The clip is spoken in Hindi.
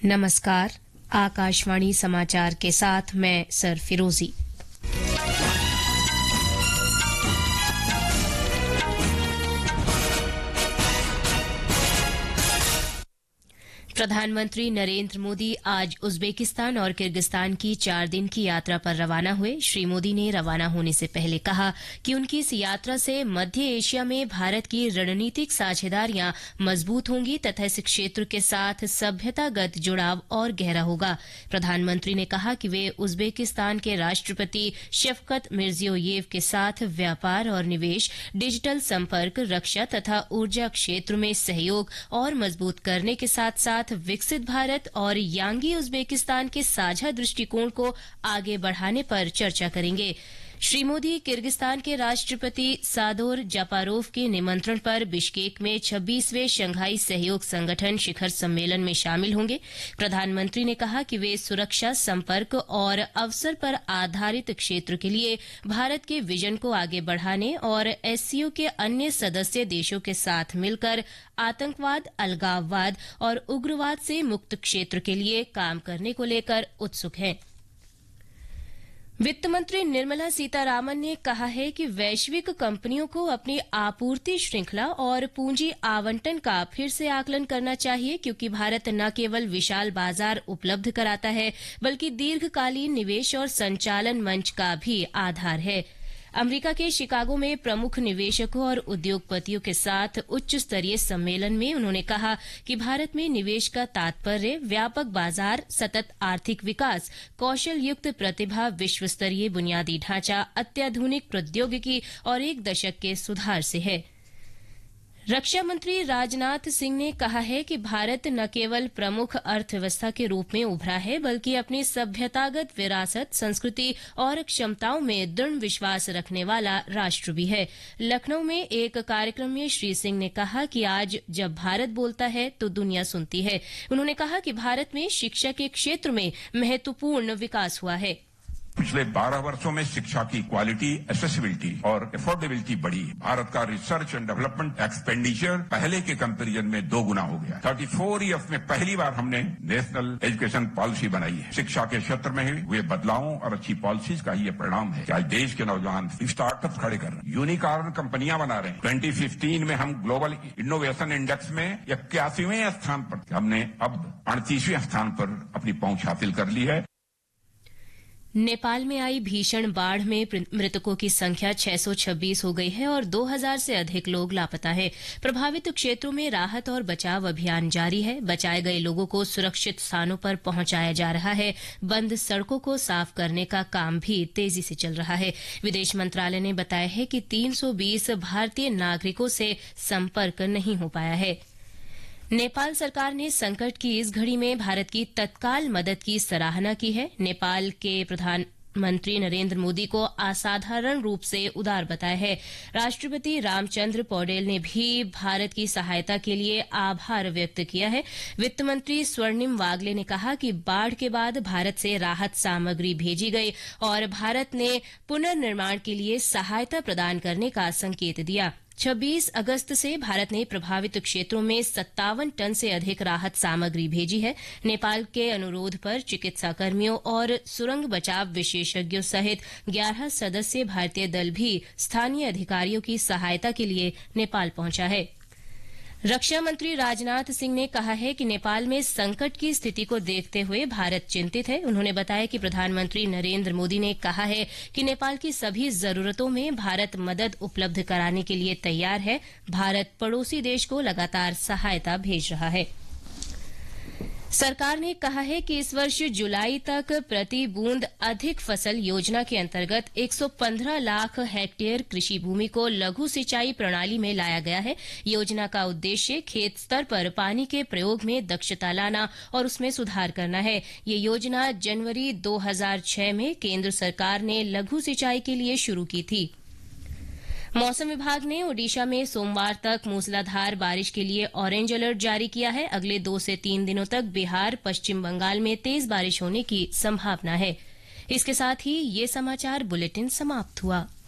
नमस्कार। आकाशवाणी समाचार के साथ मैं सर फिरोजी। प्रधानमंत्री नरेंद्र मोदी आज उज्बेकिस्तान और किर्गिस्तान की 4 दिन की यात्रा पर रवाना हुए। श्री मोदी ने रवाना होने से पहले कहा कि उनकी इस यात्रा से मध्य एशिया में भारत की रणनीतिक साझेदारियां मजबूत होंगी तथा इस क्षेत्र के साथ सभ्यतागत जुड़ाव और गहरा होगा। प्रधानमंत्री ने कहा कि वे उज्बेकिस्तान के राष्ट्रपति शफकत मिर्जियोयेव के साथ व्यापार और निवेश, डिजिटल संपर्क, रक्षा तथा ऊर्जा क्षेत्र में सहयोग और मजबूत करने के साथ साथ विकसित भारत और यांगी उज्बेकिस्तान के साझा दृष्टिकोण को आगे बढ़ाने पर चर्चा करेंगे। श्री मोदी किर्गिस्तान के राष्ट्रपति सादोर जापारोव के निमंत्रण पर बिश्केक में 26वें शंघाई सहयोग संगठन शिखर सम्मेलन में शामिल होंगे। प्रधानमंत्री ने कहा कि वे सुरक्षा, संपर्क और अवसर पर आधारित क्षेत्र के लिए भारत के विजन को आगे बढ़ाने और एससीओ के अन्य सदस्य देशों के साथ मिलकर आतंकवाद, अलगाववाद और उग्रवाद से मुक्त क्षेत्र के लिए काम करने को लेकर उत्सुक हैं। वित्त मंत्री निर्मला सीतारामन ने कहा है कि वैश्विक कंपनियों को अपनी आपूर्ति श्रृंखला और पूंजी आवंटन का फिर से आकलन करना चाहिए, क्योंकि भारत न केवल विशाल बाजार उपलब्ध कराता है बल्कि दीर्घकालीन निवेश और संचालन मंच का भी आधार है। अमेरिका के शिकागो में प्रमुख निवेशकों और उद्योगपतियों के साथ उच्च स्तरीय सम्मेलन में उन्होंने कहा कि भारत में निवेश का तात्पर्य व्यापक बाजार, सतत आर्थिक विकास, कौशल युक्त प्रतिभा, विश्व स्तरीय बुनियादी ढांचा, अत्याधुनिक प्रौद्योगिकी और 1 दशक के सुधार से है। रक्षा मंत्री राजनाथ सिंह ने कहा है कि भारत न केवल प्रमुख अर्थव्यवस्था के रूप में उभरा है बल्कि अपनी सभ्यतागत विरासत, संस्कृति और क्षमताओं में दृढ़ विश्वास रखने वाला राष्ट्र भी है। लखनऊ में एक कार्यक्रम में श्री सिंह ने कहा कि आज जब भारत बोलता है तो दुनिया सुनती है। उन्होंने कहा कि भारत में शिक्षा के क्षेत्र में महत्वपूर्ण विकास हुआ है। पिछले 12 वर्षों में शिक्षा की क्वालिटी, एक्सेसिबिलिटी और अफोर्डेबिलिटी बढ़ी। भारत का रिसर्च एंड डेवलपमेंट एक्सपेंडिचर पहले के कंपैरिजन में 2 गुना हो गया। 34 ईयर्स में पहली बार हमने नेशनल एजुकेशन पॉलिसी बनाई है। शिक्षा के क्षेत्र में हुए बदलावों और अच्छी पॉलिसीज का ये परिणाम है कि आज देश के नौजवान स्टार्टअप खड़े कर रहे हैं, यूनिकॉर्न कंपनियां बना रहे हैं। 2015 में हम ग्लोबल इनोवेशन इंडेक्स में 81वें स्थान पर, हमने अब 38वें स्थान पर अपनी पहुंच हासिल कर ली है। नेपाल में आई भीषण बाढ़ में मृतकों की संख्या 626 हो गई है और 2000 से अधिक लोग लापता है। प्रभावित क्षेत्रों में राहत और बचाव अभियान जारी है। बचाए गए लोगों को सुरक्षित स्थानों पर पहुंचाया जा रहा है। बंद सड़कों को साफ करने का काम भी तेजी से चल रहा है। विदेश मंत्रालय ने बताया है कि 320 भारतीय नागरिकों से संपर्क नहीं हो पाया है। नेपाल सरकार ने संकट की इस घड़ी में भारत की तत्काल मदद की सराहना की है। नेपाल के प्रधानमंत्री नरेंद्र मोदी को असाधारण रूप से उदार बताया है। राष्ट्रपति रामचंद्र पौडेल ने भी भारत की सहायता के लिए आभार व्यक्त किया है। वित्त मंत्री स्वर्णिम वागले ने कहा कि बाढ़ के बाद भारत से राहत सामग्री भेजी गई और भारत ने पुनर्निर्माण के लिए सहायता प्रदान करने का संकेत दिया। 26 अगस्त से भारत ने प्रभावित क्षेत्रों में 57 टन से अधिक राहत सामग्री भेजी है। नेपाल के अनुरोध पर चिकित्सा कर्मियों और सुरंग बचाव विशेषज्ञों सहित 11 सदस्यीय भारतीय दल भी स्थानीय अधिकारियों की सहायता के लिए नेपाल पहुंचा है। रक्षा मंत्री राजनाथ सिंह ने कहा है कि नेपाल में संकट की स्थिति को देखते हुए भारत चिंतित है। उन्होंने बताया कि प्रधानमंत्री नरेंद्र मोदी ने कहा है कि नेपाल की सभी जरूरतों में भारत मदद उपलब्ध कराने के लिए तैयार है। भारत पड़ोसी देश को लगातार सहायता भेज रहा है। सरकार ने कहा है कि इस वर्ष जुलाई तक प्रति बूंद अधिक फसल योजना के अंतर्गत 115 लाख हेक्टेयर कृषि भूमि को लघु सिंचाई प्रणाली में लाया गया है। योजना का उद्देश्य खेत स्तर पर पानी के प्रयोग में दक्षता लाना और उसमें सुधार करना है। ये योजना जनवरी 2006 में केंद्र सरकार ने लघु सिंचाई के लिए शुरू की थी। मौसम विभाग ने ओडिशा में सोमवार तक मूसलाधार बारिश के लिए ऑरेंज अलर्ट जारी किया है। अगले 2 से 3 दिनों तक बिहार, पश्चिम बंगाल में तेज बारिश होने की संभावना है। इसके साथ ही ये समाचार बुलेटिन समाप्त हुआ।